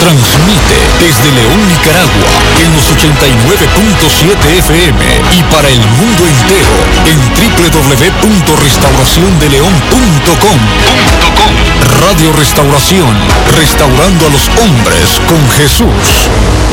Transmite desde León, Nicaragua, en los 89.7 FM y para el mundo entero en www.restauraciondeleon.com. Radio Restauración, restaurando a los hombres con Jesús.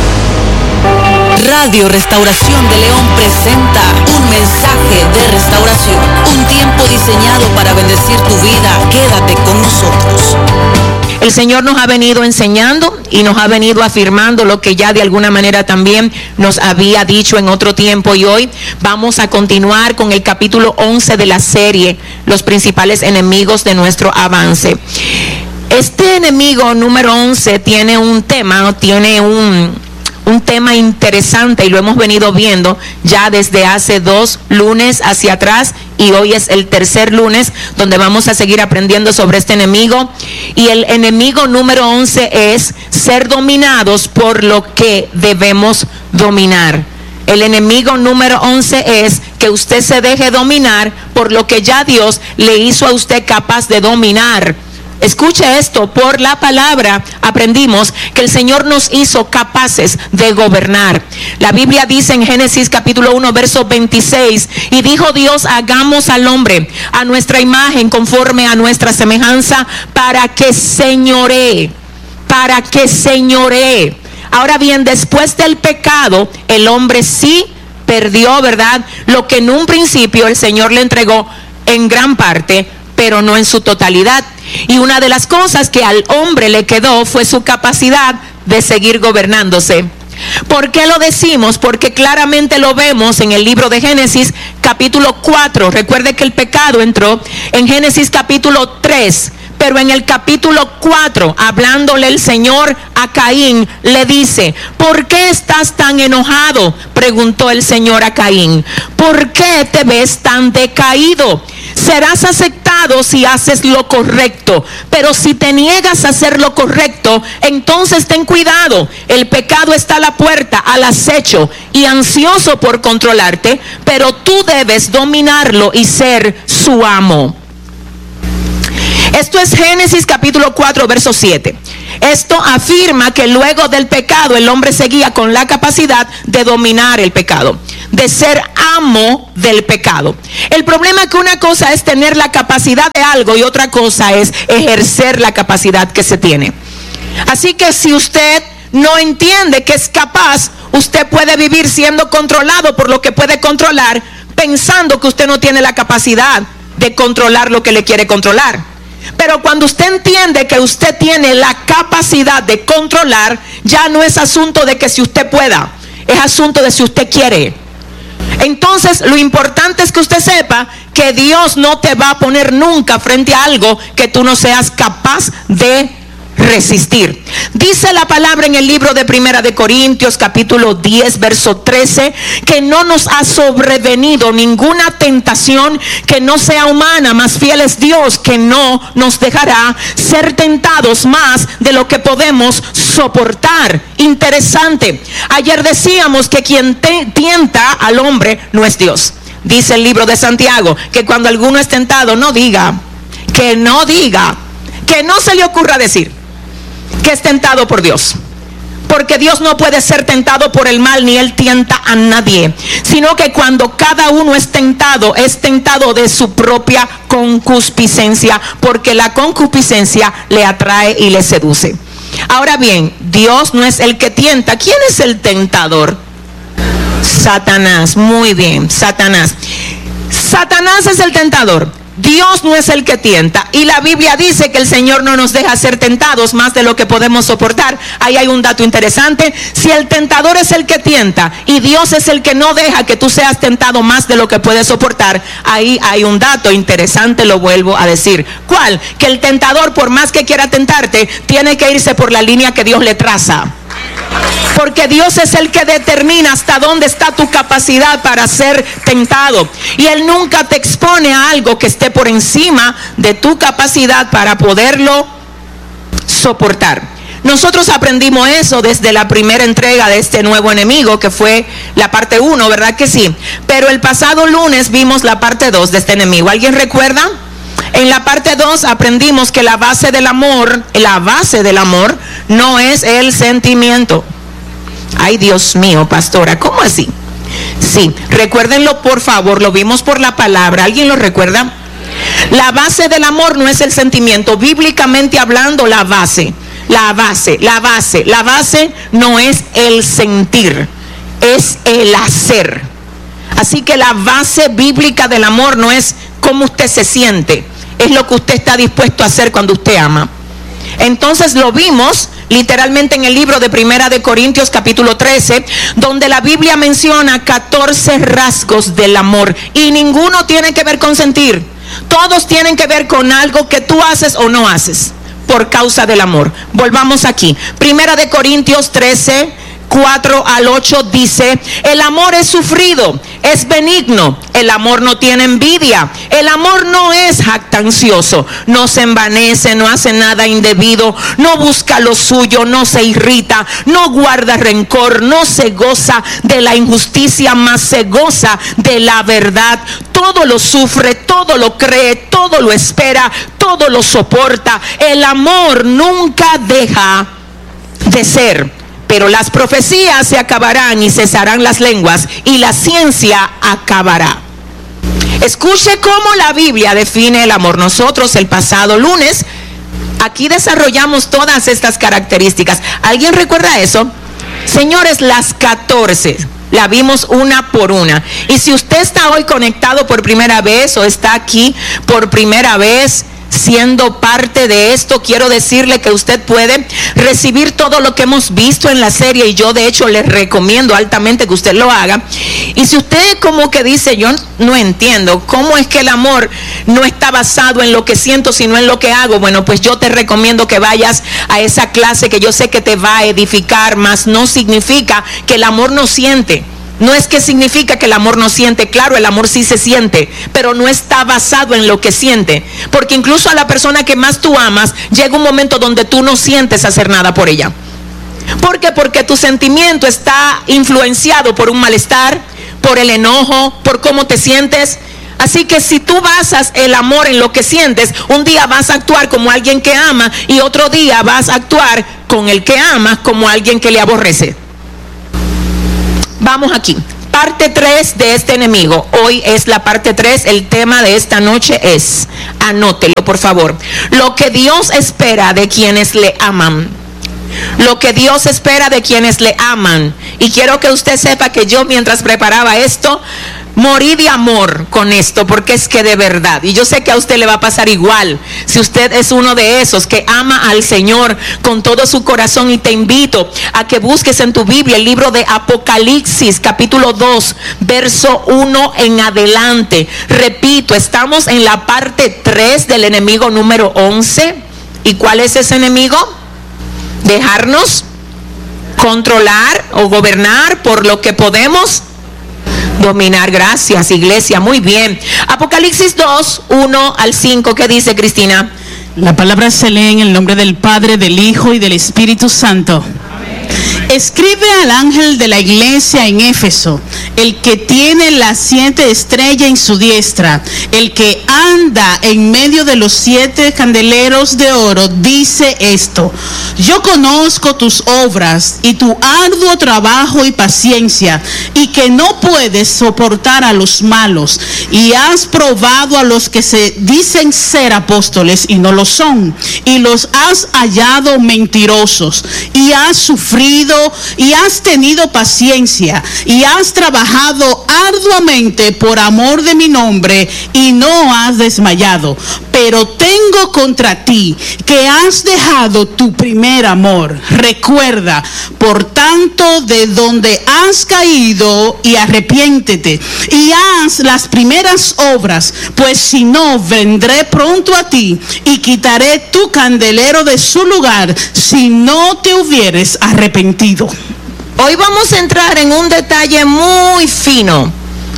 Radio Restauración de León presenta un mensaje de restauración, un tiempo diseñado para bendecir tu vida. Quédate con nosotros. El Señor nos ha venido enseñando y nos ha venido afirmando lo que ya de alguna manera también nos había dicho en otro tiempo, y hoy vamos a continuar con el capítulo 11 de la serie, los principales enemigos de nuestro avance. Este enemigo número 11 tiene un tema interesante, y lo hemos venido viendo ya desde hace 2 lunes hacia atrás, y hoy es el tercer lunes donde vamos a seguir aprendiendo sobre este enemigo. Y el enemigo número 11 es ser dominados por lo que debemos dominar. El enemigo número 11 es que usted se deje dominar por lo que ya Dios le hizo a usted capaz de dominar. Escuche esto, por la palabra aprendimos que el Señor nos hizo capaces de gobernar. La Biblia dice en Génesis capítulo 1 verso 26, y dijo Dios: hagamos al hombre a nuestra imagen, conforme a nuestra semejanza, para que señoree. Ahora bien, después del pecado, el hombre sí perdió, ¿verdad?, lo que en un principio el Señor le entregó en gran parte, pero no en su totalidad. Y una de las cosas que al hombre le quedó fue su capacidad de seguir gobernándose. ¿Por qué lo decimos? Porque claramente lo vemos en el libro de Génesis capítulo 4. Recuerde que el pecado entró en Génesis capítulo 3. Pero en el capítulo 4, hablándole el Señor a Caín, le dice: ¿por qué estás tan enojado?, preguntó el Señor a Caín. ¿Por qué te ves tan decaído? Serás aceptado si haces lo correcto, pero si te niegas a hacer lo correcto, entonces ten cuidado. El pecado está a la puerta, al acecho y ansioso por controlarte, pero tú debes dominarlo y ser su amo. Esto es Génesis capítulo 4 verso 7. Esto afirma que luego del pecado el hombre seguía con la capacidad de dominar el pecado, de ser amo del pecado. El problema es que una cosa es tener la capacidad de algo y otra cosa es ejercer la capacidad que se tiene. Así que si usted no entiende que es capaz, usted puede vivir siendo controlado por lo que puede controlar, pensando que usted no tiene la capacidad de controlar lo que le quiere controlar. Pero cuando usted entiende que usted tiene la capacidad de controlar, ya no es asunto de que si usted pueda, es asunto de si usted quiere. Entonces lo importante es que usted sepa que Dios no te va a poner nunca frente a algo que tú no seas capaz de resistir. Dice la palabra en el libro de Primera de Corintios capítulo 10 verso 13, que no nos ha sobrevenido ninguna tentación que no sea humana, más fiel es Dios, que no nos dejará ser tentados más de lo que podemos soportar. Interesante. Ayer decíamos que quien tienta al hombre no es Dios. Dice el libro de Santiago que cuando alguno es tentado, no se le ocurra decir que es tentado por Dios, porque Dios no puede ser tentado por el mal, ni Él tienta a nadie, sino que cuando cada uno es tentado de su propia concupiscencia, porque la concupiscencia le atrae y le seduce. Ahora bien, Dios no es el que tienta. ¿Quién es el tentador? Satanás. Muy bien, Satanás. Satanás es el tentador. Dios no es el que tienta, y la Biblia dice que el Señor no nos deja ser tentados más de lo que podemos soportar. Ahí hay un dato interesante: si el tentador es el que tienta y Dios es el que no deja que tú seas tentado más de lo que puedes soportar, ahí hay un dato interesante, lo vuelvo a decir. ¿Cuál? Que el tentador, por más que quiera tentarte, tiene que irse por la línea que Dios le traza. Porque Dios es el que determina hasta dónde está tu capacidad para ser tentado, y Él nunca te expone a algo que esté por encima de tu capacidad para poderlo soportar. Nosotros aprendimos eso desde la primera entrega de este nuevo enemigo, que fue la parte 1, ¿verdad que sí? Pero el pasado lunes vimos la parte 2 de este enemigo. ¿Alguien recuerda? En la parte 2 aprendimos que la base del amor no es el sentimiento. Ay, Dios mío, pastora, ¿cómo así? Sí, recuérdenlo por favor, lo vimos por la palabra. ¿Alguien lo recuerda? La base del amor no es el sentimiento. Bíblicamente hablando, la base no es el sentir, es el hacer. Así que la base bíblica del amor no es cómo usted se siente, es lo que usted está dispuesto a hacer cuando usted ama. Entonces lo vimos literalmente en el libro de Primera de Corintios capítulo 13, donde la Biblia menciona 14 rasgos del amor y ninguno tiene que ver con sentir. Todos tienen que ver con algo que tú haces o no haces por causa del amor. Volvamos aquí. Primera de Corintios 13, 4 al 8 dice: el amor es sufrido, es benigno, el amor no tiene envidia, el amor no es jactancioso, no se envanece, no hace nada indebido, no busca lo suyo, no se irrita, no guarda rencor, no se goza de la injusticia, mas se goza de la verdad. Todo lo sufre, todo lo cree, todo lo espera, todo lo soporta. El amor nunca deja de ser. Pero las profecías se acabarán y cesarán las lenguas y la ciencia acabará. Escuche cómo la Biblia define el amor. Nosotros el pasado lunes aquí desarrollamos todas estas características. ¿Alguien recuerda eso? Señores, las 14 la vimos una por una. Y si usted está hoy conectado por primera vez o está aquí por primera vez siendo parte de esto, quiero decirle que usted puede recibir todo lo que hemos visto en la serie, y yo de hecho le recomiendo altamente que usted lo haga. Y si usted como que dice: yo no entiendo cómo es que el amor no está basado en lo que siento sino en lo que hago, bueno, pues yo te recomiendo que vayas a esa clase, que yo sé que te va a edificar, mas no significa que el amor no siente. No es que significa que el amor no siente. Claro, el amor sí se siente, pero no está basado en lo que siente. Porque incluso a la persona que más tú amas, llega un momento donde tú no sientes hacer nada por ella. ¿Por qué? Porque tu sentimiento está influenciado por un malestar, por el enojo, por cómo te sientes. Así que si tú basas el amor en lo que sientes, un día vas a actuar como alguien que ama y otro día vas a actuar con el que amas como alguien que le aborrece. Vamos aquí, parte 3 de este enemigo. Hoy es la parte 3, el tema de esta noche es, anótelo por favor, lo que Dios espera de quienes le aman. Lo que Dios espera de quienes le aman. Y quiero que usted sepa que yo, mientras preparaba esto, morí de amor con esto, porque es que de verdad, y yo sé que a usted le va a pasar igual, si usted es uno de esos que ama al Señor con todo su corazón. Y te invito a que busques en tu Biblia el libro de Apocalipsis capítulo 2 verso 1 en adelante. Repito, estamos en la parte 3 del enemigo número 11. ¿Y cuál es ese enemigo? Dejarnos controlar o gobernar por lo que podemos dominar. Gracias, iglesia, muy bien. Apocalipsis 2, 1 al 5, ¿qué dice, Cristina? La palabra se lee en el nombre del Padre, del Hijo y del Espíritu Santo. Escribe al ángel de la iglesia en Éfeso, el que tiene las 7 estrellas en su diestra, el que anda en medio de los 7 candeleros de oro, dice esto: yo conozco tus obras y tu arduo trabajo y paciencia, y que no puedes soportar a los malos, y has probado a los que se dicen ser apóstoles y no lo son, y los has hallado mentirosos, y has sufrido y has tenido paciencia y has trabajado arduamente por amor de mi nombre y no has desmayado. Pero tengo contra ti que has dejado tu primer amor. Recuerda, por tanto, de donde has caído, y arrepiéntete y haz las primeras obras, pues si no, vendré pronto a ti y quitaré tu candelero de su lugar si no te hubieres arrepentido. Hoy vamos a entrar en un detalle muy fino,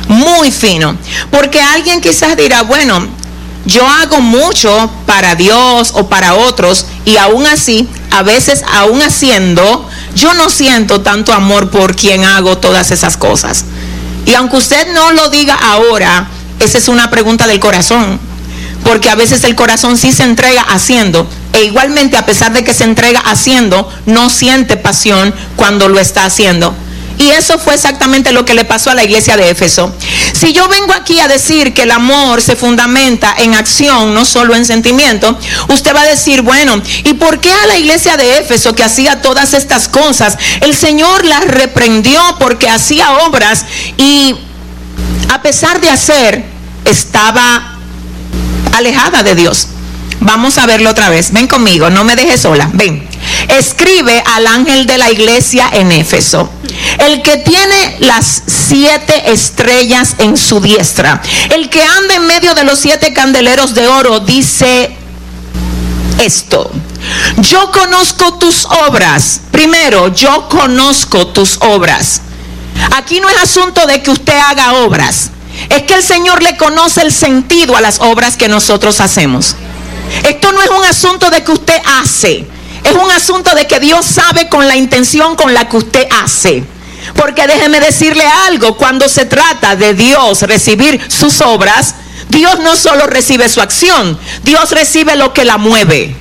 porque alguien quizás dirá: bueno, yo hago mucho para Dios o para otros, y aún así, a veces aún haciendo, yo no siento tanto amor por quien hago todas esas cosas. Y aunque usted no lo diga ahora, esa es una pregunta del corazón. porque a veces el corazón sí se entrega haciendo, e igualmente a pesar de que se entrega haciendo, no siente pasión cuando lo está haciendo. Y eso fue exactamente lo que le pasó a la iglesia de Éfeso. Si yo vengo aquí a decir que el amor se fundamenta en acción, no solo en sentimiento, usted va a decir, bueno, ¿y por qué a la iglesia de Éfeso, que hacía todas estas cosas, el Señor la reprendió porque hacía obras y a pesar de hacer, estaba alejada de Dios? Vamos a verlo otra vez. Ven conmigo, no me dejes sola. Ven. Escribe al ángel de la iglesia en Éfeso, el que tiene las 7 estrellas en su diestra, el que anda en medio de los 7 candeleros de oro, dice esto: yo conozco tus obras. Primero, yo conozco tus obras. Aquí no es asunto de que usted haga obras, es que el Señor le conoce el sentido a las obras que nosotros hacemos. Esto no es un asunto de que usted hace, es un asunto de que Dios sabe con la intención con la que usted hace. Porque déjeme decirle algo, cuando se trata de Dios recibir sus obras, Dios no solo recibe su acción, Dios recibe lo que la mueve.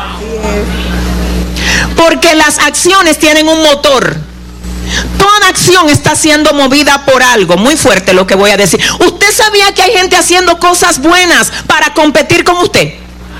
Porque las acciones tienen un motor. Toda acción está siendo movida por algo. Muy fuerte lo que voy a decir. ¿Usted sabía que hay gente haciendo cosas buenas para competir con usted?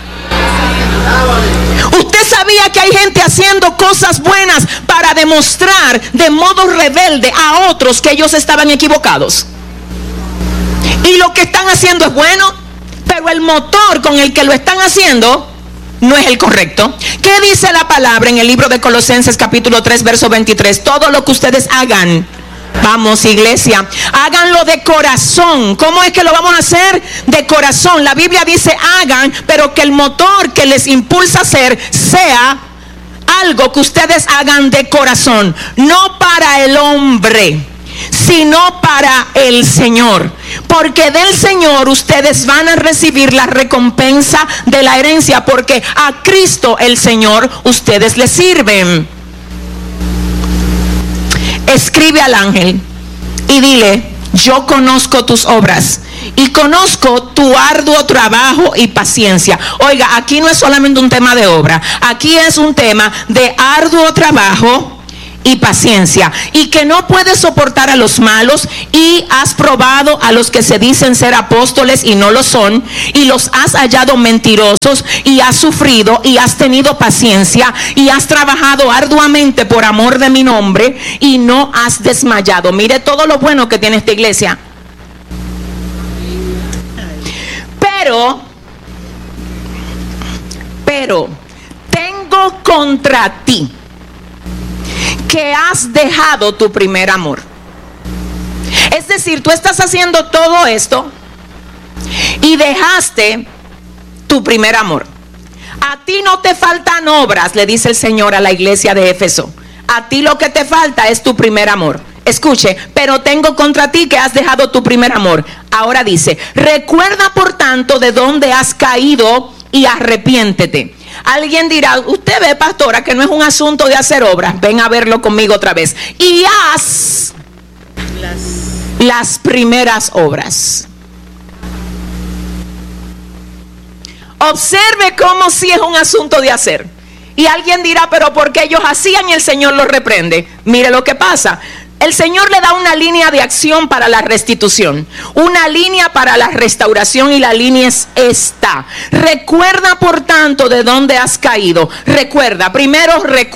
¿Usted sabía que hay gente haciendo cosas buenas para demostrar de modo rebelde a otros que ellos estaban equivocados? Y lo que están haciendo es bueno, pero el motor con el que lo están haciendo no es el correcto. ¿Qué dice la palabra en el libro de Colosenses capítulo 3 verso 23? Todo lo que ustedes hagan, vamos iglesia, háganlo de corazón. ¿Cómo es que lo vamos a hacer? De corazón. La Biblia dice hagan, pero que el motor que les impulsa a hacer sea algo que ustedes hagan de corazón, no para el hombre, sino para el Señor, porque del Señor ustedes van a recibir la recompensa de la herencia, porque a Cristo el Señor ustedes le sirven. Escribe al ángel y dile: yo conozco tus obras y conozco tu arduo trabajo y paciencia. Oiga, aquí no es solamente un tema de obra, aquí es un tema de arduo trabajo y paciencia, y que no puedes soportar a los malos, y has probado a los que se dicen ser apóstoles y no lo son, y los has hallado mentirosos, y has sufrido y has tenido paciencia, y has trabajado arduamente por amor de mi nombre, y no has desmayado. Mire todo lo bueno que tiene esta iglesia. Pero tengo contra ti que has dejado tu primer amor. Es decir, tú estás haciendo todo esto y dejaste tu primer amor. A ti no te faltan obras, le dice el Señor a la iglesia de Éfeso. A ti lo que te falta es tu primer amor. Escuche, pero tengo contra ti que has dejado tu primer amor. Ahora dice: recuerda por tanto de dónde has caído y arrepiéntete. Alguien dirá: usted ve, pastora, que no es un asunto de hacer obras. Ven a verlo conmigo otra vez. Y haz las primeras obras. Observe cómo sí es un asunto de hacer. Y alguien dirá: pero porque ellos hacían y el Señor los reprende. Mire lo que pasa. El Señor le da una línea de acción para la restitución, una línea para la restauración, y la línea es esta: recuerda por tanto de dónde has caído. Recuerda, primero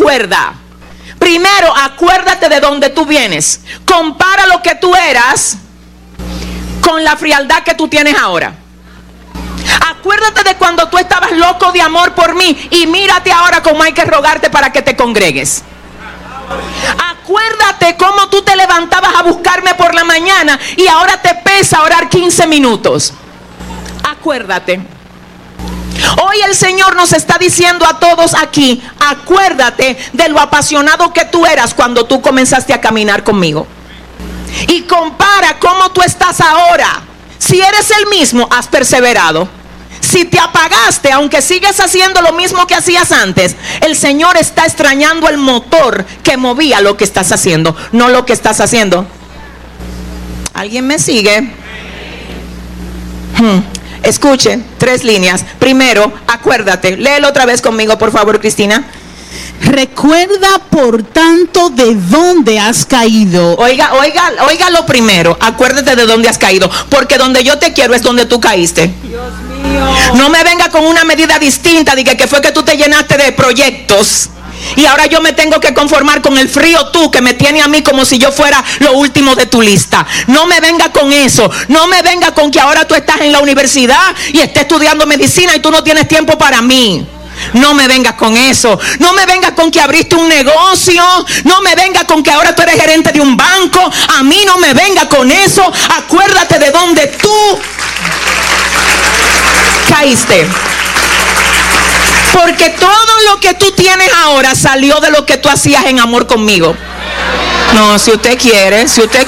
acuérdate de dónde tú vienes. Compara lo que tú eras con la frialdad que tú tienes ahora. Acuérdate de cuando tú estabas loco de amor por mí, y mírate ahora cómo hay que rogarte para que te congregues. Acuérdate cómo tú te levantabas a buscarme por la mañana y ahora te pesa orar 15 minutos. Acuérdate. Hoy el Señor nos está diciendo a todos aquí: acuérdate de lo apasionado que tú eras cuando tú comenzaste a caminar conmigo. Y compara cómo tú estás ahora. Si eres el mismo, has perseverado. Si te apagaste, aunque sigues haciendo lo mismo que hacías antes, el Señor está extrañando el motor que movía lo que estás haciendo, no lo que estás haciendo. ¿Alguien me sigue? Escuche, 3 líneas. Primero, acuérdate. Léelo otra vez conmigo, por favor, Cristina. Recuerda, por tanto, de dónde has caído. Oiga lo primero. Acuérdate de dónde has caído. Porque donde yo te quiero es donde tú caíste. Dios mío. No me venga con una medida distinta. Diga que fue que tú te llenaste de proyectos y ahora yo me tengo que conformar con el frío tú que me tiene a mí como si yo fuera lo último de tu lista. No me venga con eso. No me venga con que ahora tú estás en la universidad y estás estudiando medicina y tú no tienes tiempo para mí. No me vengas con eso. No me vengas con que abriste un negocio. No me vengas con que ahora tú eres gerente de un banco. A mí no me venga con eso. Acuérdate de dónde tú caíste. Porque todo lo que tú tienes ahora salió de lo que tú hacías en amor conmigo. No, si usted quiere.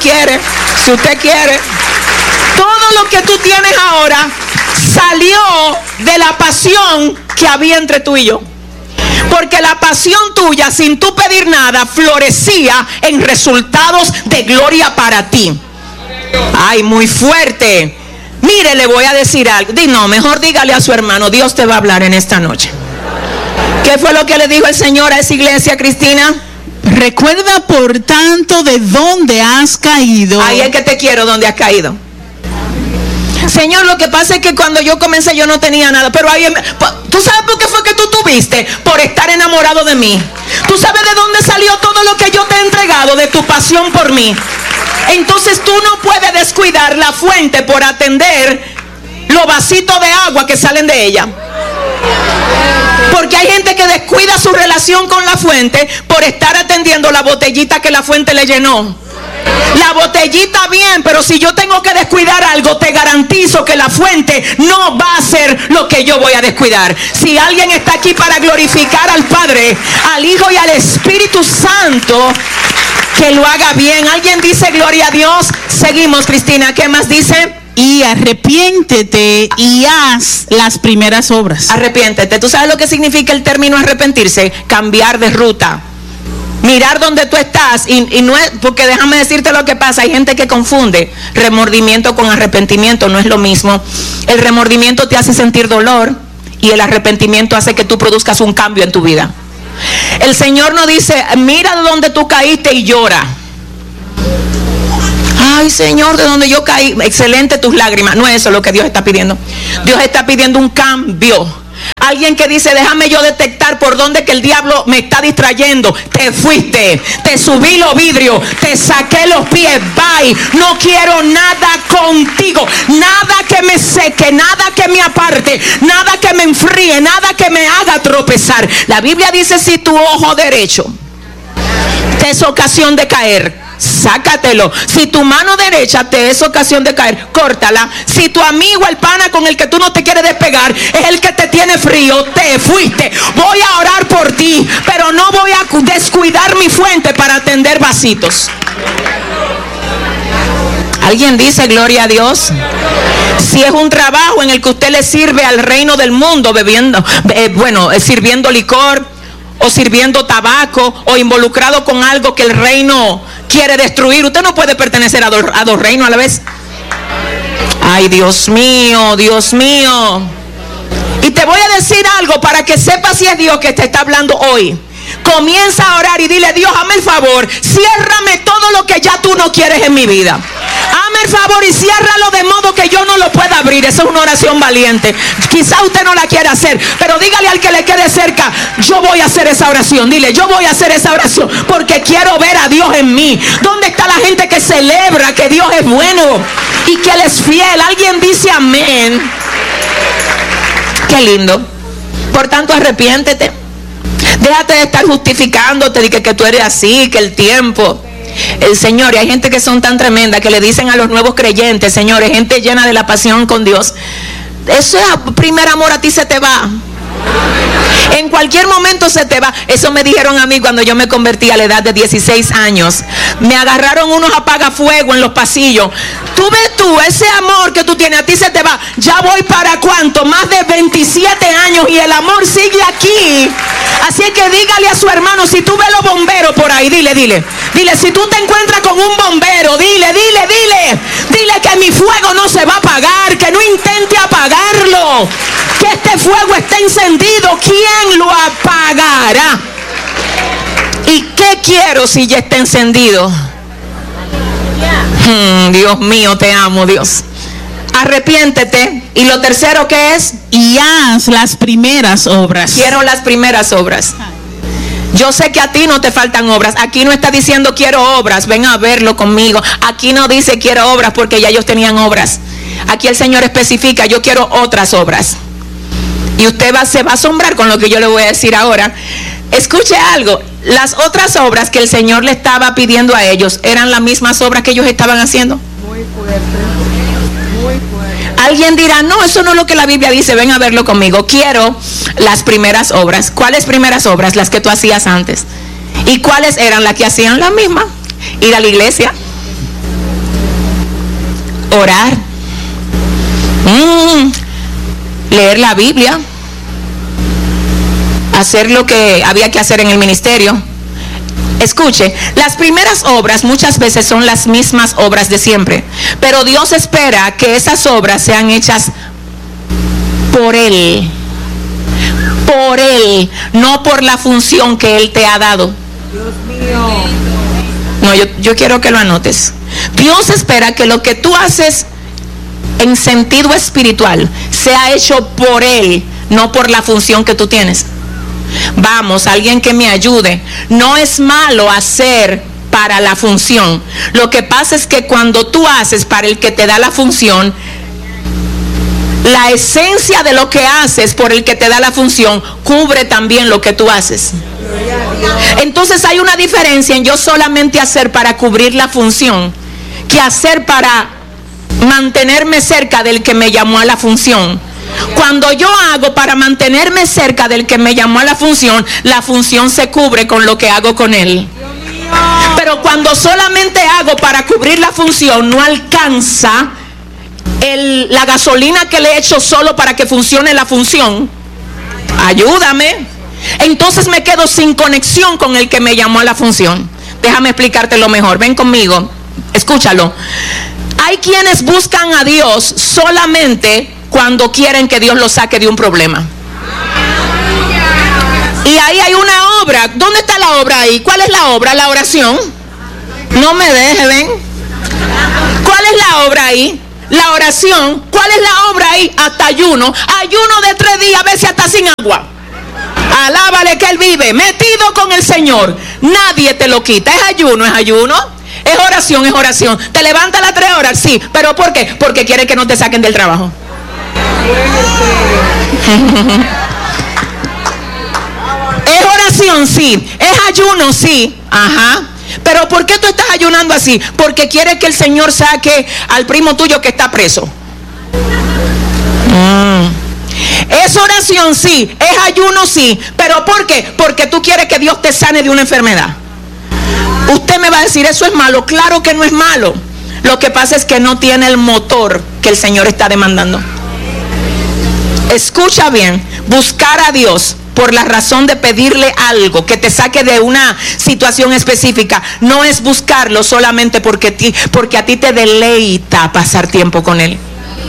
Todo lo que tú tienes ahora salió de la pasión que había entre tú y yo. Porque la pasión tuya, sin tú pedir nada, florecía en resultados de gloria para ti. Ay, muy fuerte. Mire, le voy a decir algo. No, mejor dígale a su hermano, Dios te va a hablar en esta noche. ¿Qué fue lo que le dijo el Señor a esa iglesia, Cristina? Recuerda, por tanto, de dónde has caído. Ahí es que te quiero, donde has caído. Señor, lo que pasa es que cuando yo comencé yo no tenía nada, pero ahí, ¿tú sabes por qué fue que tú tuviste? Por estar enamorado de mí. ¿Tú sabes de dónde salió todo lo que yo te he entregado? De tu pasión por mí. Entonces tú no puedes descuidar la fuente por atender los vasitos de agua que salen de ella. Porque hay gente que descuida su relación con la fuente por estar atendiendo la botellita que la fuente le llenó. La botellita bien, pero si yo tengo que descuidar algo, te garantizo que la fuente no va a hacer lo que yo voy a descuidar. Si alguien está aquí para glorificar al Padre, al Hijo y al Espíritu Santo, que lo haga bien. ¿Alguien dice gloria a Dios? Seguimos, Cristina. ¿Qué más dice? Y arrepiéntete y haz las primeras obras. Arrepiéntete. ¿Tú sabes lo que significa el término arrepentirse? Cambiar de ruta. Mirar donde tú estás y no es, porque déjame decirte lo que pasa, hay gente que confunde remordimiento con arrepentimiento, no es lo mismo. El remordimiento te hace sentir dolor y el arrepentimiento hace que tú produzcas un cambio en tu vida. El Señor no dice, mira de donde tú caíste y llora. Ay, Señor, de donde yo caí, excelente tus lágrimas. No es eso lo que Dios está pidiendo. Dios está pidiendo un cambio. Alguien que dice, déjame yo detectar por dónde que el diablo me está distrayendo. Te fuiste, te subí los vidrios, te saqué los pies, bye. No quiero nada contigo, nada que me seque, nada que me aparte, nada que me enfríe, nada que me haga tropezar. La Biblia dice, si tu ojo derecho te es ocasión de caer, sácatelo. Si tu mano derecha te es ocasión de caer, córtala. Si tu amigo, el pana con el que tú no te quieres despegar, es el que te tiene frío, te fuiste. Voy a orar por ti, pero no voy a descuidar mi fuente para atender vasitos. ¿Alguien dice gloria a Dios? Si es un trabajo en el que usted le sirve al reino del mundo, bebiendo, sirviendo licor, o sirviendo tabaco, o involucrado con algo que el reino quiere destruir, usted no puede pertenecer a dos reinos a la vez. Ay, Dios mío, Dios mío. Y te voy a decir algo para que sepas si es Dios que te está hablando hoy. Comienza a orar y dile, Dios, hazme el favor, ciérrame todo lo que ya tú no quieres en mi vida. Hazme el favor y ciérralo de modo que yo no lo pueda abrir. Esa es una oración valiente. Quizá usted no la quiere hacer, pero dígale al que le quede cerca, yo voy a hacer esa oración. Dile, yo voy a hacer esa oración porque quiero ver a Dios en mí. ¿Dónde está la gente que celebra que Dios es bueno y que Él es fiel? Alguien dice amén. Qué lindo. Por tanto, arrepiéntete. Déjate de estar justificándote de que tú eres así, que el tiempo. El Señor, y hay gente que son tan tremendas que le dicen a los nuevos creyentes, señores, gente llena de la pasión con Dios, eso es primer amor, a ti se te va. En cualquier momento se te va. Eso me dijeron a mí cuando yo me convertí a la edad de 16 años. Me agarraron unos apagafuegos en los pasillos. Tú ves ese amor que tú tienes, a ti se te va. Ya voy para cuánto, más de 27 años y el amor sigue aquí. Así que dígale a su hermano, si tú ves los bomberos por ahí, ahí, dile, si tú te encuentras con un bombero, dile que mi fuego no se va a apagar, que no intente apagarlo, que este fuego está encendido, ¿quién lo apagará? ¿Y qué quiero si ya está encendido? Dios mío, te amo, Dios. Arrepiéntete. Y lo tercero, ¿qué es? Y haz las primeras obras. Quiero las primeras obras. Yo sé que a ti no te faltan obras. Aquí no está diciendo quiero obras, ven a verlo conmigo. Aquí no dice quiero obras porque ya ellos tenían obras. Aquí el Señor especifica, yo quiero otras obras. Y usted se va a asombrar con lo que yo le voy a decir ahora. Escuche algo, las otras obras que el Señor le estaba pidiendo a ellos eran las mismas obras que ellos estaban haciendo. Muy fuerte. Alguien dirá, no, eso no es lo que la Biblia dice, ven a verlo conmigo. Quiero las primeras obras. ¿Cuáles primeras obras? Las que tú hacías antes. ¿Y cuáles eran las que hacían las mismas? Ir a la iglesia, orar, leer la Biblia, hacer lo que había que hacer en el ministerio. Escuche, las primeras obras muchas veces son las mismas obras de siempre, pero Dios espera que esas obras sean hechas por Él, no por la función que Él te ha dado. Dios mío. No, yo quiero que lo anotes. Dios espera que lo que tú haces en sentido espiritual sea hecho por Él, no por la función que tú tienes. Vamos, alguien que me ayude. No es malo hacer para la función. Lo que pasa es que cuando tú haces para el que te da la función, la esencia de lo que haces por el que te da la función cubre también lo que tú haces. Entonces hay una diferencia en yo solamente hacer para cubrir la función que hacer para mantenerme cerca del que me llamó a la función. Cuando yo hago para mantenerme cerca del que me llamó a la función se cubre con lo que hago con él. Pero cuando solamente hago para cubrir la función, no alcanza la gasolina que le he hecho solo para que funcione la función. Ayúdame. Entonces me quedo sin conexión con el que me llamó a la función. Déjame explicártelo mejor. Ven conmigo. Escúchalo. Hay quienes buscan a Dios solamente cuando quieren que Dios los saque de un problema. Y ahí hay una obra. ¿Dónde está la obra ahí? ¿Cuál es la obra? La oración. No me deje, ven. ¿Cuál es la obra ahí? La oración. ¿Cuál es la obra ahí? Hasta ayuno. Ayuno de 3 días, a veces hasta sin agua. Alábale que Él vive, metido con el Señor. Nadie te lo quita. Es ayuno, es ayuno. Es oración, es oración. ¿Te levantas a las 3 horas? Sí. ¿Pero por qué? Porque quiere que no te saquen del trabajo. Es oración, sí. Es ayuno, sí. Ajá. Pero ¿por qué tú estás ayunando así? Porque quiere que el Señor saque al primo tuyo que está preso. Es oración, sí. Es ayuno, sí. ¿Pero por qué? Porque tú quieres que Dios te sane de una enfermedad. Usted me va a decir, ¿eso es malo? Claro que no es malo. Lo que pasa es que no tiene el motor que el Señor está demandando. Escucha bien, buscar a Dios por la razón de pedirle algo que te saque de una situación específica, no es buscarlo solamente porque a ti te deleita pasar tiempo con Él.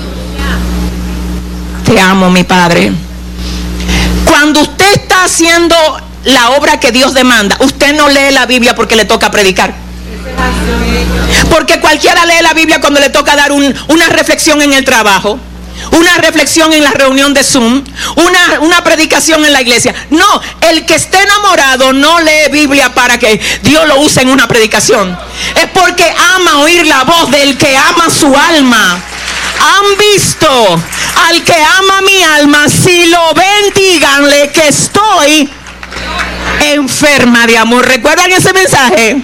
Te amo, mi Padre. Cuando usted está haciendo la obra que Dios demanda, usted no lee la Biblia porque le toca predicar. Porque cualquiera lee la Biblia cuando le toca dar una reflexión en el trabajo, una reflexión en la reunión de Zoom, una predicación en la iglesia. No, el que esté enamorado no lee Biblia para que Dios lo use en una predicación. Es porque ama oír la voz del que ama su alma. Han visto al que ama mi alma, si lo ven, díganle que estoy enferma de amor. ¿Recuerdan ese mensaje?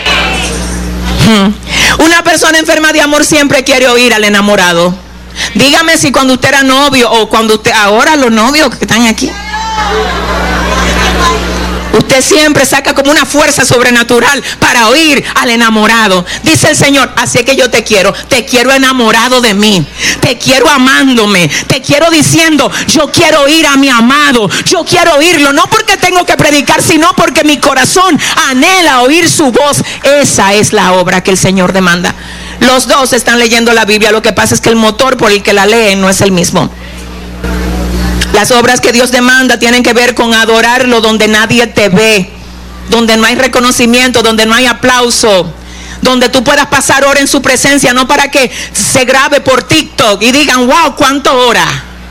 Una persona enferma de amor siempre quiere oír al enamorado. Dígame si cuando usted era novio o cuando usted, ahora los novios que están aquí. Usted siempre saca como una fuerza sobrenatural para oír al enamorado. Dice el Señor, así es que yo te quiero enamorado de mí, te quiero amándome, te quiero diciendo, yo quiero oír a mi amado, yo quiero oírlo, no porque tengo que predicar, sino porque mi corazón anhela oír su voz. Esa es la obra que el Señor demanda. Los dos están leyendo la Biblia, lo que pasa es que el motor por el que la leen no es el mismo. Las obras que Dios demanda tienen que ver con adorarlo donde nadie te ve, donde no hay reconocimiento, donde no hay aplauso, donde tú puedas pasar horas en su presencia, no para que se grabe por TikTok y digan, wow, ¿cuánto hora?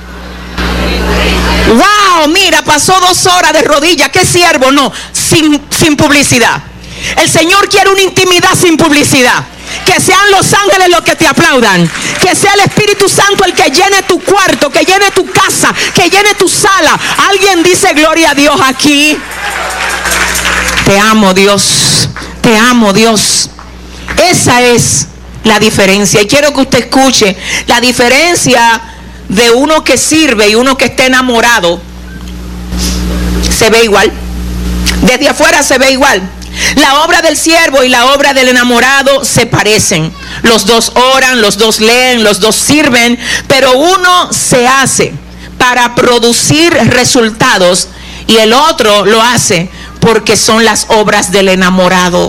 Wow, mira, pasó 2 horas de rodillas, qué siervo. No, sin publicidad. El Señor quiere una intimidad sin publicidad. Que sean los ángeles los que te aplaudan, que sea el Espíritu Santo el que llene tu cuarto, que llene tu casa, que llene tu sala. Alguien dice gloria a Dios aquí. Te amo, Dios, te amo, Dios. Esa es la diferencia, y quiero que usted escuche la diferencia de uno que sirve y uno que está enamorado. Se ve igual, desde afuera se ve igual. La obra del siervo y la obra del enamorado se parecen. Los dos oran, los dos leen, los dos sirven, pero uno se hace para producir resultados y el otro lo hace porque son las obras del enamorado.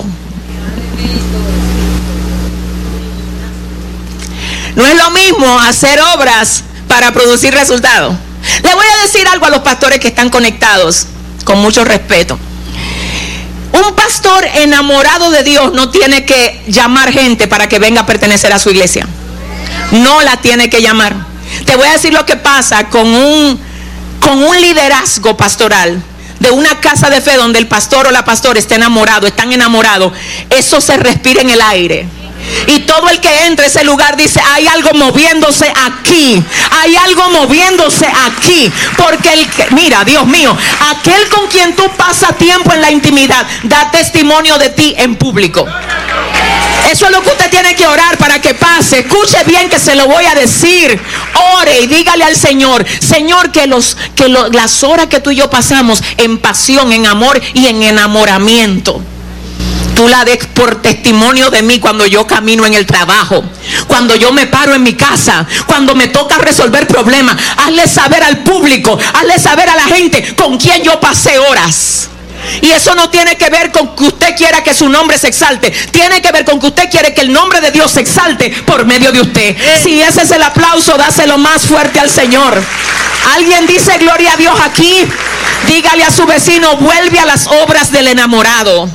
No es lo mismo hacer obras para producir resultados. Le voy a decir algo a los pastores que están conectados, con mucho respeto. Un pastor enamorado de Dios no tiene que llamar gente para que venga a pertenecer a su iglesia. No la tiene que llamar. Te voy a decir lo que pasa con un liderazgo pastoral de una casa de fe donde el pastor o la pastora está enamorado, están enamorados. Eso se respira en el aire. Y todo el que entra a ese lugar dice, hay algo moviéndose aquí, hay algo moviéndose aquí, porque mira, Dios mío, aquel con quien tú pasas tiempo en la intimidad da testimonio de ti en público. Eso es lo que usted tiene que orar para que pase. Escuche bien que se lo voy a decir. Ore y dígale al Señor, Señor, que las horas que tú y yo pasamos en pasión, en amor y en enamoramiento, tú la des por testimonio de mí cuando yo camino en el trabajo, cuando yo me paro en mi casa, cuando me toca resolver problemas. Hazle saber al público, hazle saber a la gente con quien yo pasé horas. Y eso no tiene que ver con que usted quiera que su nombre se exalte, tiene que ver con que usted quiere que el nombre de Dios se exalte por medio de usted. Si ese es el aplauso, dáselo más fuerte al Señor. Alguien dice gloria a Dios aquí. Dígale a su vecino, vuelve a las obras del enamorado.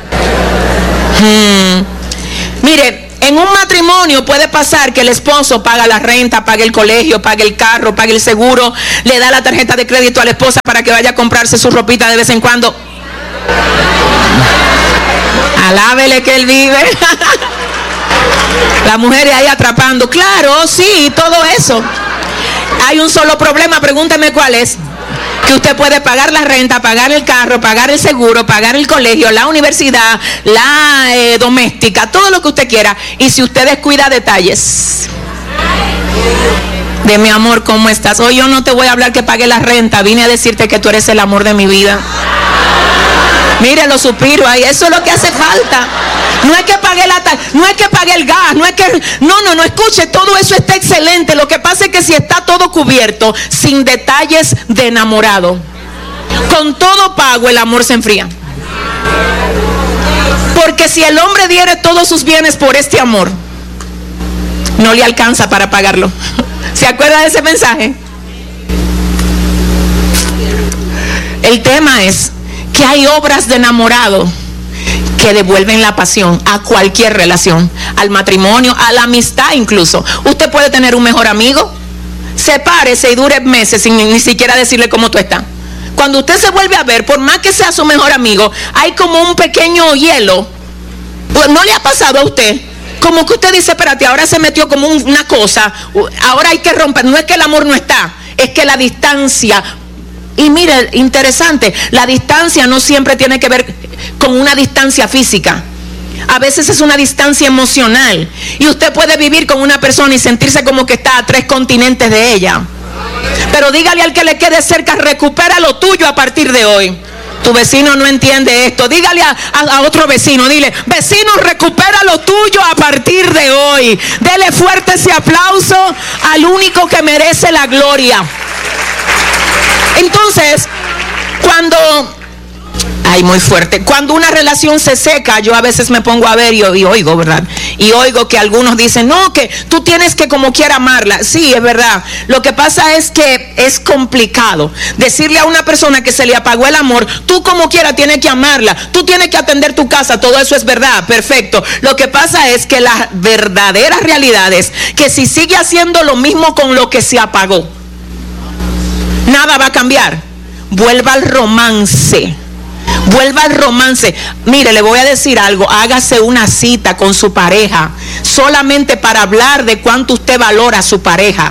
Mire, en un matrimonio puede pasar que el esposo paga la renta, paga el colegio, paga el carro, paga el seguro, le da la tarjeta de crédito a la esposa para que vaya a comprarse su ropita de vez en cuando. Alábele que él vive. La mujer ahí atrapando. Claro, sí, todo eso. Hay un solo problema, pregúnteme cuál es. Que usted puede pagar la renta, pagar el carro, pagar el seguro, pagar el colegio, la universidad, la doméstica, todo lo que usted quiera. Y si usted descuida detalles de mi amor, ¿cómo estás? Hoy yo no te voy a hablar que pague la renta, vine a decirte que tú eres el amor de mi vida. Mire los suspiros ahí, eso es lo que hace falta. No es que pague no es que pague el gas, no es que no, escuche, todo eso está excelente. Lo que pasa es que si está todo cubierto, sin detalles de enamorado, con todo pago, el amor se enfría. Porque si el hombre diere todos sus bienes por este amor, no le alcanza para pagarlo. ¿Se acuerda de ese mensaje? El tema es que hay obras de enamorado que devuelven la pasión a cualquier relación, al matrimonio, a la amistad incluso. Usted puede tener un mejor amigo, sepárese y dure meses sin ni siquiera decirle cómo tú estás. Cuando usted se vuelve a ver, por más que sea su mejor amigo, hay como un pequeño hielo. ¿No le ha pasado a usted? Como que usted dice, espérate, ahora se metió como una cosa, ahora hay que romper. No es que el amor no está, es que la distancia. Y mire, interesante, la distancia no siempre tiene que ver con una distancia física. A veces es una distancia emocional. Y usted puede vivir con una persona y sentirse como que está a 3 continentes de ella. Pero dígale al que le quede cerca, recupera lo tuyo a partir de hoy. Tu vecino no entiende esto. Dígale a otro vecino, dile: vecino, recupera lo tuyo a partir de hoy. Dele fuerte ese aplauso al único que merece la gloria. Entonces, muy fuerte. Cuando una relación se seca, yo a veces me pongo a ver y oigo, ¿verdad? Y oigo que algunos dicen: no, que tú tienes que como quiera amarla. Sí, es verdad. Lo que pasa es que es complicado decirle a una persona que se le apagó el amor: tú como quiera tienes que amarla, tú tienes que atender tu casa. Todo eso es verdad, perfecto. Lo que pasa es que la verdadera realidad es que si sigue haciendo lo mismo con lo que se apagó, nada va a cambiar. Vuelva al romance. Vuelva al romance. Mire, le voy a decir algo: hágase una cita con su pareja solamente para hablar de cuánto usted valora a su pareja.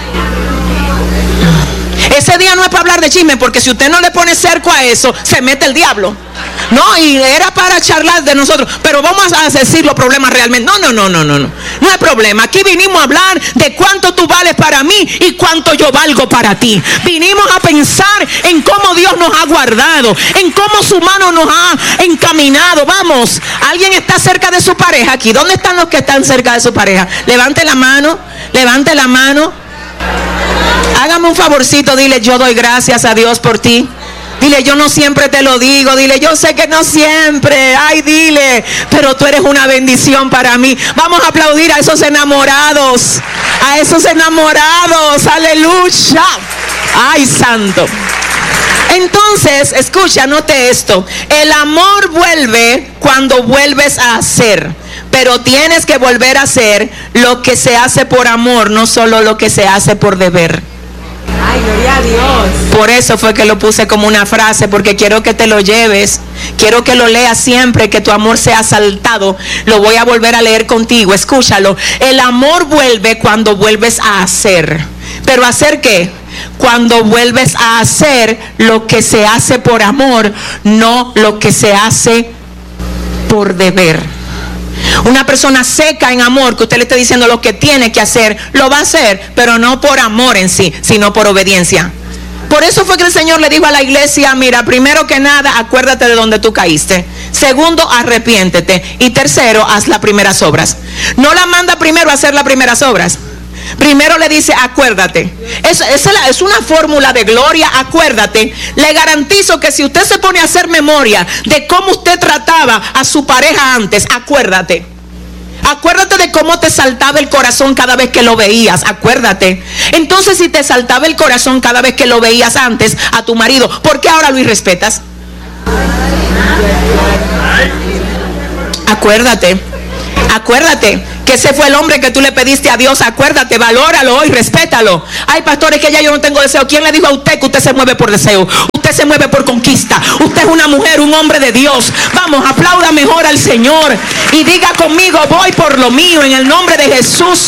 Ese día no es para hablar de chisme, porque si usted no le pone cerco a eso, se mete el diablo. No, y era para charlar de nosotros, pero vamos a decir los problemas realmente. No hay problema. Aquí vinimos a hablar de cuánto tú vales para mí y cuánto yo valgo para ti. Vinimos a pensar en cómo Dios nos ha guardado, en cómo su mano nos ha encaminado. Vamos, ¿alguien está cerca de su pareja aquí? ¿Dónde están los que están cerca de su pareja? Levante la mano, levante la mano. Hágame un favorcito, dile: yo doy gracias a Dios por ti. Dile: yo no siempre te lo digo. Dile: yo sé que no siempre. Ay, dile: pero tú eres una bendición para mí. Vamos a aplaudir a esos enamorados. A esos enamorados. Aleluya. Ay, santo. Entonces, escucha, note esto: el amor vuelve cuando vuelves a hacer. Pero tienes que volver a hacer lo que se hace por amor, no solo lo que se hace por deber. Ay, gloria a Dios. Por eso fue que lo puse como una frase, porque quiero que te lo lleves, quiero que lo leas siempre, que tu amor sea asaltado. Lo voy a volver a leer contigo, escúchalo. El amor vuelve cuando vuelves a hacer. ¿Pero hacer qué? Cuando vuelves a hacer lo que se hace por amor, no lo que se hace por deber. Una persona seca en amor, que usted le esté diciendo lo que tiene que hacer, lo va a hacer, pero no por amor en sí, sino por obediencia. Por eso fue que el Señor le dijo a la iglesia: mira, primero que nada, acuérdate de donde tú caíste. Segundo, arrepiéntete. Y tercero, haz las primeras obras. No la manda primero a hacer las primeras obras. Primero le dice: acuérdate. Es una fórmula de gloria. Acuérdate. Le garantizo que si usted se pone a hacer memoria de cómo usted trataba a su pareja antes, acuérdate. Acuérdate de cómo te saltaba el corazón cada vez que lo veías. Acuérdate. Entonces, si te saltaba el corazón cada vez que lo veías antes a tu marido, ¿por qué ahora lo irrespetas? Acuérdate. Acuérdate que ese fue el hombre que tú le pediste a Dios. Acuérdate, valóralo hoy, respétalo. Ay, pastores, que ya yo no tengo deseo. ¿Quién le dijo a usted que usted se mueve por deseo? Usted se mueve por conquista. Usted es una mujer, un hombre de Dios. Vamos, aplauda mejor al Señor y diga conmigo: voy por lo mío en el nombre de Jesús.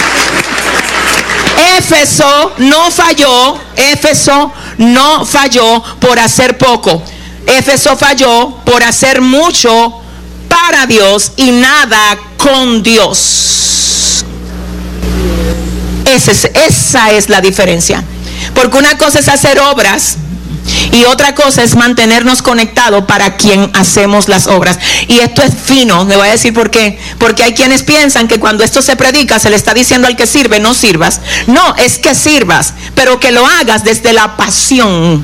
Éfeso no falló. Éfeso no falló por hacer poco. Éfeso falló por hacer mucho para Dios y nada con Dios. Esa es la diferencia. Porque una cosa es hacer obras y otra cosa es mantenernos conectados para quien hacemos las obras. Y esto es fino, le voy a decir por qué. Porque hay quienes piensan que cuando esto se predica se le está diciendo al que sirve: no sirvas. No, es que sirvas, pero que lo hagas desde la pasión,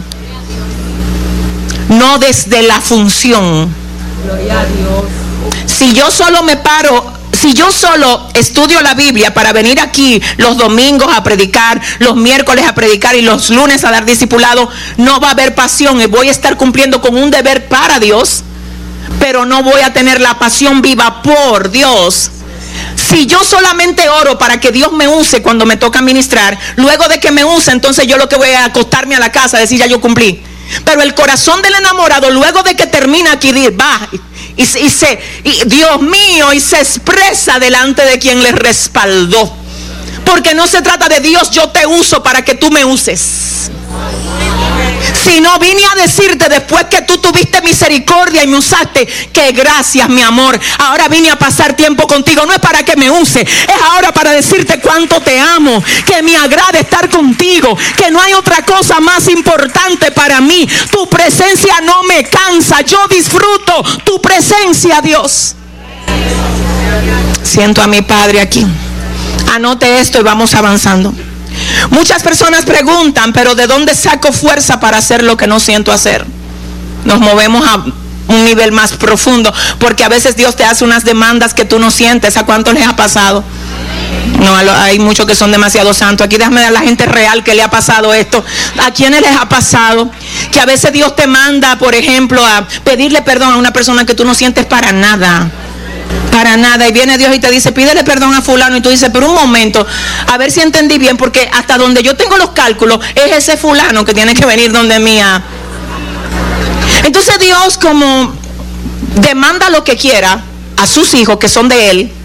no desde la función. Gloria a Dios. Si yo solo me paro, si yo solo estudio la Biblia para venir aquí los domingos a predicar, los miércoles a predicar y los lunes a dar discipulado, no va a haber pasión. Voy a estar cumpliendo con un deber para Dios, pero no voy a tener la pasión viva por Dios. Si yo solamente oro para que Dios me use cuando me toca ministrar, luego de que me use, entonces yo lo que voy a acostarme a la casa, decir: ya yo cumplí. Pero el corazón del enamorado, luego de que termina aquí, va y Dios mío, y se expresa delante de quien le respaldó. Porque no se trata de: Dios, yo te uso para que tú me uses. sino vine a decirte después que tú tuviste misericordia y me usaste, que gracias, mi amor. Ahora vine a pasar tiempo contigo. No es para que me use, es ahora para decirte cuánto te amo, que me agrada estar contigo, que no hay otra cosa más importante para mí. Tu presencia no me cansa, yo disfruto tu presencia, Dios. Siento a mi Padre aquí. Anote esto y vamos avanzando. Muchas personas preguntan, pero ¿de dónde saco fuerza para hacer lo que no siento hacer? Nos movemos a un nivel más profundo, porque a veces Dios te hace unas demandas que tú no sientes. ¿A cuánto les ha pasado? No, hay muchos que son demasiado santos. Aquí déjame dar a la gente real que le ha pasado esto. ¿A quiénes les ha pasado? Que a veces Dios te manda, por ejemplo, a pedirle perdón a una persona que tú no sientes para nada. Para nada. Y viene Dios y te dice, pídele perdón a fulano. Y tú dices, pero un momento, a ver si entendí bien, porque hasta donde yo tengo los cálculos es ese fulano que tiene que venir donde mía. Entonces Dios, como demanda lo que quiera a sus hijos que son de Él,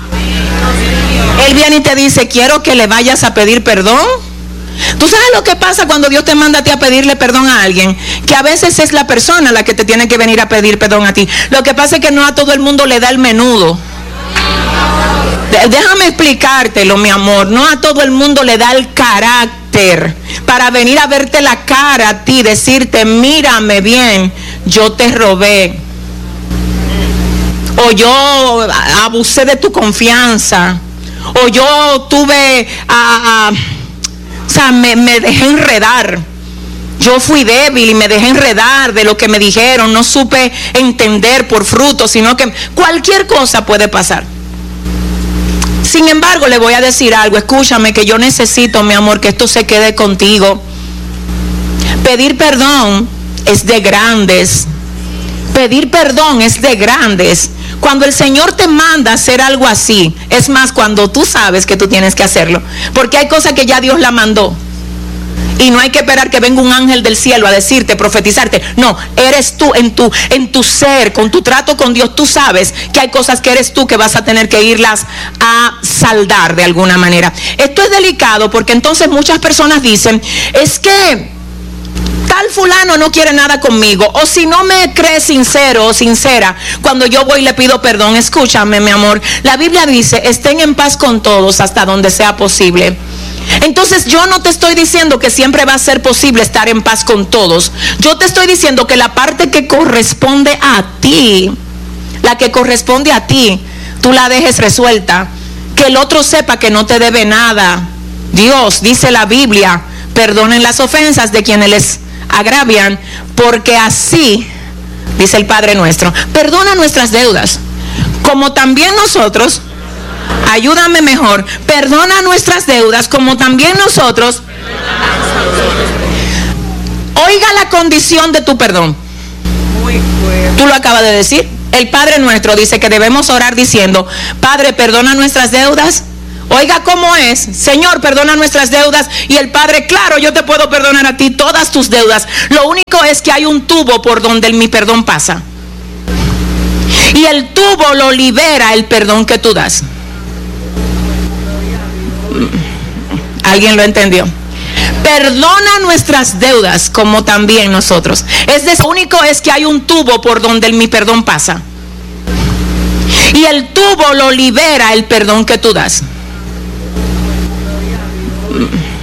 Él viene y te dice, quiero que le vayas a pedir perdón. ¿Tú sabes lo que pasa cuando Dios te manda a ti a pedirle perdón a alguien? Que a veces es la persona la que te tiene que venir a pedir perdón a ti. Lo que pasa es que no a todo el mundo le da el menudo. Déjame explicártelo, mi amor. No a todo el mundo le da el carácter para venir a verte la cara a ti, decirte, mírame bien, yo te robé, o yo abusé de tu confianza, o yo tuve o sea, me dejé enredar. Yo fui débil y me dejé enredar de lo que me dijeron. No supe entender por fruto, sino que cualquier cosa puede pasar. Sin embargo, le voy a decir algo. Escúchame, que yo necesito, mi amor, que esto se quede contigo. Pedir perdón es de grandes. Pedir perdón es de grandes. Cuando el Señor te manda a hacer algo así, es más, cuando tú sabes que tú tienes que hacerlo, porque hay cosas que ya Dios la mandó y no hay que esperar que venga un ángel del cielo a decirte, profetizarte. No, eres tú en tu ser, con tu trato con Dios. Tú sabes que hay cosas que eres tú que vas a tener que irlas a saldar de alguna manera. Esto es delicado, porque entonces muchas personas dicen, es que tal fulano no quiere nada conmigo, o si no me cree sincero o sincera cuando yo voy y le pido perdón. Escúchame, mi amor, la Biblia dice, estén en paz con todos hasta donde sea posible. Entonces yo no te estoy diciendo que siempre va a ser posible estar en paz con todos. Yo te estoy diciendo que la parte que corresponde a ti, la que corresponde a ti, tú la dejes resuelta, que el otro sepa que no te debe nada. Dios, dice la Biblia, perdonen las ofensas de quienes les agravian, porque así, dice el Padre nuestro, perdona nuestras deudas, como también nosotros, ayúdame mejor, perdona nuestras deudas, como también nosotros. Oiga la condición de tu perdón. Tú lo acabas de decir. El Padre nuestro dice que debemos orar diciendo, Padre, perdona nuestras deudas. Oiga cómo es, Señor, perdona nuestras deudas. Y el Padre, claro, yo te puedo perdonar a ti todas tus deudas. Lo único es que hay un tubo por donde mi perdón pasa. Y el tubo lo libera el perdón que tú das. ¿Alguien lo entendió? Perdona nuestras deudas como también nosotros. Es decir, lo único es que hay un tubo por donde mi perdón pasa. Y el tubo lo libera el perdón que tú das.